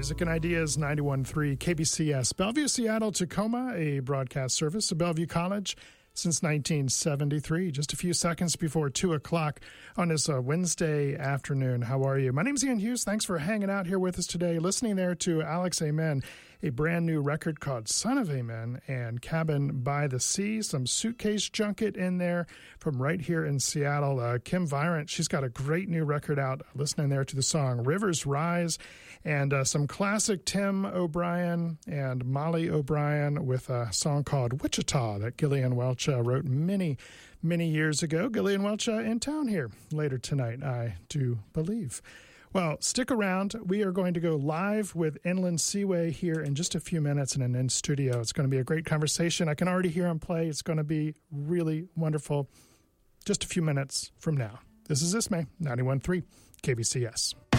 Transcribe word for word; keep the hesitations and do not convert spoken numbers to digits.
Music and Ideas, ninety-one point three K B C S. Bellevue, Seattle, Tacoma, a broadcast service of Bellevue College since nineteen seventy-three, just a few seconds before two o'clock on this uh, Wednesday afternoon. How are you? My name's Ian Hughes. Thanks for hanging out here with us today, listening there to Alex Amen, a brand new record called Son of Amen and Cabin by the Sea, some Suitcase Junket in there from right here in Seattle. Uh, Kim Virant, she's got a great new record out, listening there to the song Rivers Rise, and uh, some classic Tim O'Brien and Molly O'Brien with a song called Wichita that Gillian Welch uh, wrote many, many years ago. Gillian Welch uh, in town here later tonight, I do believe. Well, stick around. We are going to go live with Inland Seaway here in just a few minutes in an in-studio. It's going to be a great conversation. I can already hear him play. It's going to be really wonderful just a few minutes from now. This is Ismay, ninety-one point three K B C S.